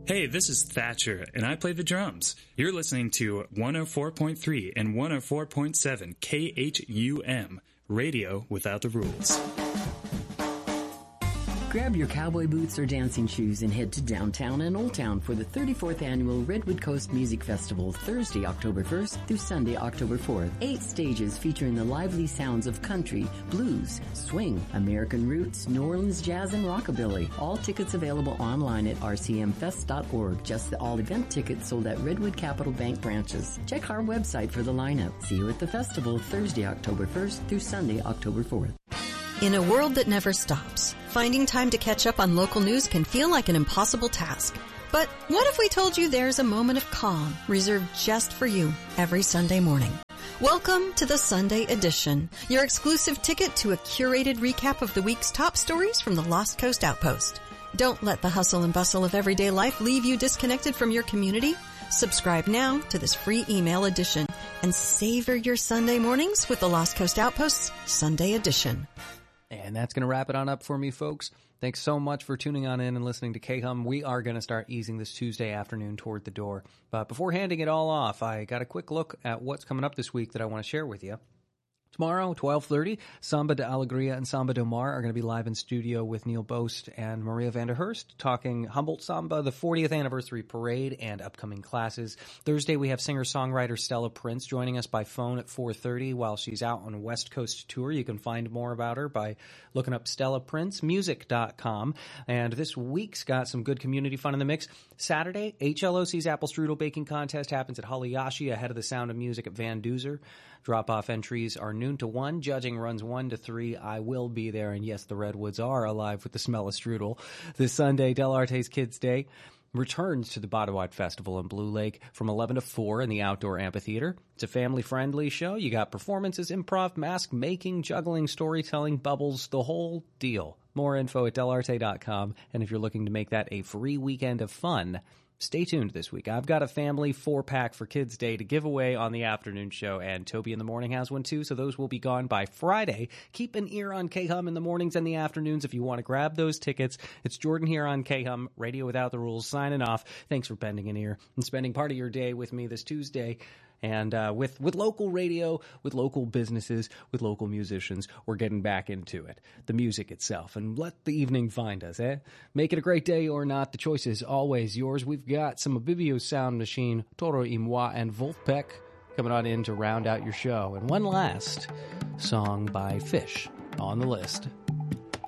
Hey, this is Thatcher, and I play the drums. You're listening to 104.3 and 104.7 KHUM, Radio Without the Rules. Grab your cowboy boots or dancing shoes and head to downtown and Old Town for the 34th Annual Redwood Coast Music Festival, Thursday, October 1st through Sunday, October 4th. 8 stages featuring the lively sounds of country, blues, swing, American roots, New Orleans jazz, and rockabilly. All tickets available online at rcmfest.org. Just the all-event tickets sold at Redwood Capital Bank branches. Check our website for the lineup. See you at the festival, Thursday, October 1st through Sunday, October 4th. In a world that never stops, finding time to catch up on local news can feel like an impossible task. But what if we told you there's a moment of calm reserved just for you every Sunday morning? Welcome to the Sunday Edition, your exclusive ticket to a curated recap of the week's top stories from the Lost Coast Outpost. Don't let the hustle and bustle of everyday life leave you disconnected from your community. Subscribe now to this free email edition and savor your Sunday mornings with the Lost Coast Outpost's Sunday Edition. And that's going to wrap it on up for me, folks. Thanks so much for tuning on in and listening to KHUM. We are going to start easing this Tuesday afternoon toward the door. But before handing it all off, I got a quick look at what's coming up this week that I want to share with you. Tomorrow, 12:30, Samba de Alegria and Samba do Mar are going to be live in studio with Neil Boast and Maria Vanderhurst talking Humboldt Samba, the 40th anniversary parade, and upcoming classes. Thursday, we have singer-songwriter Stella Prince joining us by phone at 4:30 while she's out on a West Coast tour. You can find more about her by looking up Stella Prince, music.com. And this week's got some good community fun in the mix. Saturday, HLOC's Apple Strudel Baking Contest happens at Haliyashi ahead of the Sound of Music at Van Duzer. Drop-off entries are noon to 1. Judging runs 1 to 3. I will be there, and yes, the Redwoods are alive with the smell of strudel. This Sunday, Del Arte's Kids Day returns to the Botawad Festival in Blue Lake from 11 to 4 in the outdoor amphitheater. It's a family-friendly show. You got performances, improv, mask making, juggling, storytelling, bubbles, the whole deal. More info at delarte.com, and if you're looking to make that a free weekend of fun, stay tuned this week. I've got a family 4-pack for Kids Day to give away on the afternoon show, and Toby in the Morning has one too, so those will be gone by Friday. Keep an ear on KHUM in the mornings and the afternoons if you want to grab those tickets. It's Jordan here on KHUM, Radio Without the Rules, signing off. Thanks for bending an ear and spending part of your day with me this Tuesday. And with local radio, with local businesses, with local musicians, we're getting back into it. The music itself. And let the evening find us, eh? Make it a great day or not. The choice is always yours. We've got some Abibio Sound Machine, Toro y Moi, and Wolfpack coming on in to round out your show. And one last song by Fish on the list.